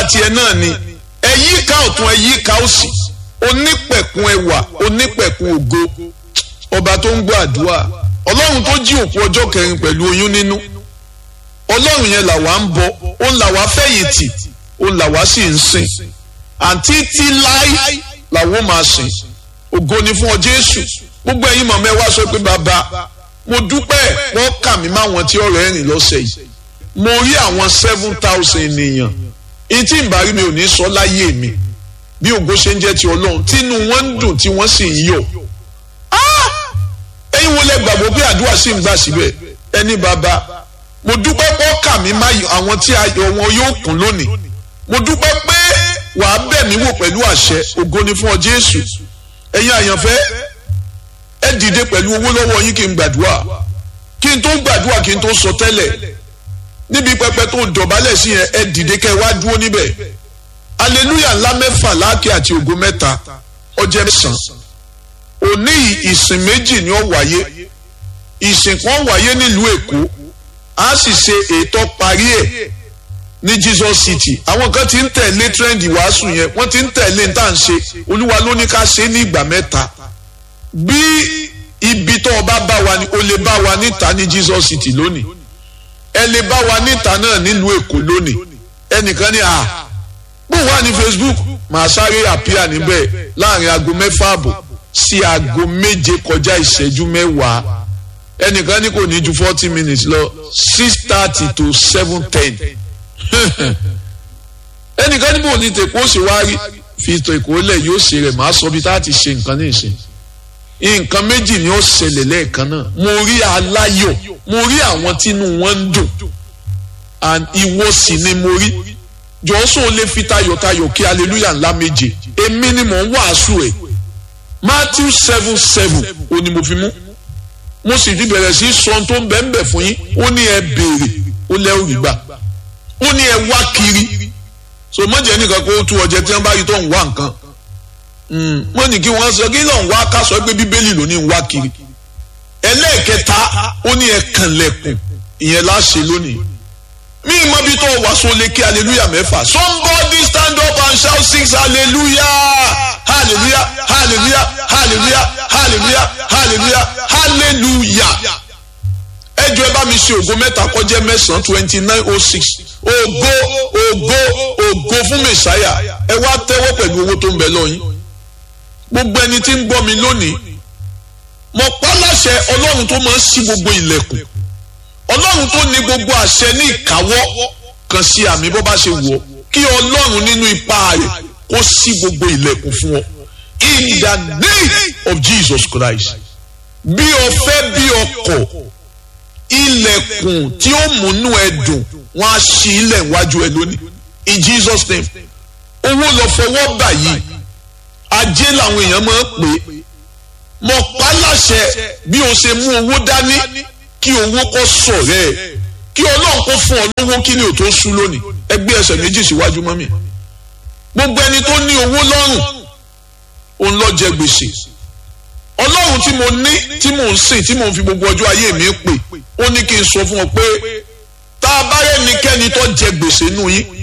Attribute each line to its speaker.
Speaker 1: tiẹ̀ náà ni ẹ yíká ọ̀tún ẹ yíká òsì onípẹ̀kun ẹwà onípẹ̀kun ògo ọba tó ń gbọ́ àdúrà ọlọ́run tó jí òkú ọjọ́ kẹrin pẹ̀lú oyún nínú ọlọ́run yẹn làwa ń bọ òun làwa fẹ̀yìntì òun làwa sì ń sìn àǹtí tí láì làwọn máa sìn ògo ni fún ọ Jésù gbogbo ẹ̀yin mọ̀mọ́ ẹ wá sọ pé bàbá mo dúpẹ́ wọ́n kà mí máwọn tí ọ̀rọ̀ ẹ̀rìn lọ́sẹ̀ yìí mo rí àwọn 7,000 ènìyàn ìtì ìbárí mi ò ní sọ láyé mi bí ògo ṣe ń jẹ́ ti ọlọ́run tínú wọn ń dùn tí wọ́n sì ń yọ̀ ẹ̀yin wo lẹ gbàgbọ́ pé àdúrà sì ń gbà síbẹ̀ ẹni bàbá mo dúpẹ́ pé ó kà mí má àwọn tí ayọ̀ wọn yóò kún lónìí mo dúpẹ́ pé wàá bẹ̀ mí wò pẹ̀lú àṣẹ ògo ni fún ọ Jésù ẹ̀yin àyànfẹ́ ẹ dìde pẹ̀lú owó lọ́wọ́ yín kí n gbàdúrà kí n tó gbàdúrà kí n tó sọ tẹ́lẹ̀ níbi pẹpẹ tó dọ̀bálẹ̀ sí yẹn ẹ dìde kẹ́ ẹ wá dúró níbẹ̀ aleluya ńlá mẹ́fà láàkì àti ògo mẹ́ta ọjẹ́ mẹ́sàn-án òní ìsìn méjì ni ó wáyé ìsìn kan wáyé nílùú Èkó a sì ṣe ètò parí ẹ̀ ní Jesus City àwọn kan ti ń tẹ̀lé trend ìwàásù yẹn wọ́n ti ń tẹ̀lé ní tá à ń ṣe Olúwa ló ní ká ṣe ní ìgbà mẹ́ta bí ibi tó o bá bá wa ni o lè bá wa níta ní Jesus City lónìí ẹ lè bá wa níta náà nílùú Èkó lónìí ẹnìkan ní bó wà ní Facebook màá sáré àpíà níbẹ̀ láàrin aago 6:30 sí aago 7 kọjá ìṣẹ́jú 10 ẹnìkan ní kò ní ju 40 minutes lọ 6:30 to 7:10 ẹnìkan ní bò ní tèkó ṣe wá rí fi ètò Èkó lẹ̀ yóò ṣe rẹ̀ màá sọ bí tá a ti ṣe nǹkan ní ìṣe nǹkan méjì ni ó ṣẹlẹ̀ lẹ́ẹ̀kan náà mo rí aláyọ̀ mo rí àwọn tínú wọn ń dùn and ìwọ sì ni mo rí jọ́sọ̀ lè fi tayọ̀tayọ̀ kí hallelujah ńlá méje èmi ni mò ń wàásù ẹ̀ Matthew 7:7 ó ní mo fi mú mo sì ti bẹ̀rẹ̀ sí sọ tó ń bẹ̀ fún yín ó ní ẹ béèrè ó lẹ́rù gbà ó ní ẹ wá kiri so mọ̀jẹ̀ nìkan kó tú ọjẹ́ tí wọ́n bá yí tó ń wá nǹkan wọ́n ní kí wọ́n sọ kí lọ́n wá ká sọ pé bíbélì ló ní ń wá kiri ẹlẹ́ẹ̀kẹta ó ní ẹ kànlẹ̀kùn ìyẹn láṣẹ lónìí mi mọ bí tó wà so lè kí hallelujah 6 somebody stand up and shout 6 hallelujah hallelujah hallelujah hallelujah hallelujah hallelujah hallelujah ẹjọ ẹ bá mi ṣe ògo mẹ́ta kọjá 29:06 ògo ògo ògo fún mẹsàáyà ẹ wá tẹ́wọ́ pẹ̀lú owó tó ń bẹ lọ́yìn gbogbo ẹni tí ń gbọ́ mi lónìí mo pa láṣẹ Ọlọ́run tó máa ń ṣí gbogbo ilẹ̀kùn Ọlọ́run tó ní gbogbo àṣẹ ní ìkáwọ́ kan sí àmì bó bá ṣe wọ̀ kí Ọlọ́run nínú ipá rẹ̀ kó ṣí gbogbo ilẹ̀kùn fún ọ in the name of Jesus Christ bí o fẹ́ bí o kọ̀ ilẹ̀kùn tí ó múnú ẹ dùn wọ́n á ṣí ilẹ̀ wájú ẹ lónìí in Jesus name owó lọ fọwọ́ bà yìí ajé làwọn èèyàn máa ń pè é mo pa láṣẹ bí o ṣe mú owó dání kí owó kó sọ̀rẹ́ ẹ̀ kí Ọlọ́run kó fún ọ lówó kí ni ò tó sú lónìí ẹgbẹ́ ẹsẹ̀ méjì síwájú mọ́mì gbogbo ẹni tó ní owó lọ́rùn òun lọ jẹ gbèsè Ọlọ́run tí mo ní tí mò ń sìn tí mò ń fi gbogbo ọjọ́ ayé mi pè ó ní kí n sọ fún ọ pé tá a bá rẹ́nikẹ́ni tó jẹ gbèsè nù yín